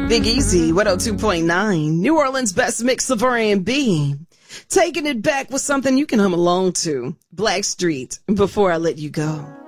Big Easy, 102.9, New Orleans' best mix of R&B. Taking it back with something you can hum along to. Blackstreet, Before I Let You Go.